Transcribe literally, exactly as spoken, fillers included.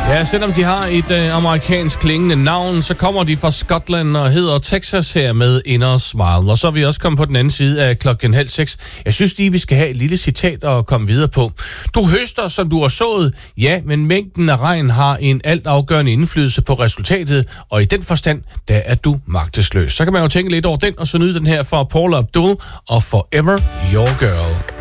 Ja, selvom de har et øh, amerikansk klingende navn, så kommer de fra Skotland og hedder Texas her med Inner Smile. Og så er vi også kommet på den anden side af klokken halv seks. Jeg synes lige, vi skal have et lille citat at komme videre på. Du høster, som du har sået. Ja, men mængden af regn har en altafgørende indflydelse på resultatet, og i den forstand, der er du magtesløs. Så kan man jo tænke lidt over den, og så nyde den her fra Paula Abdul og Forever Your Girl.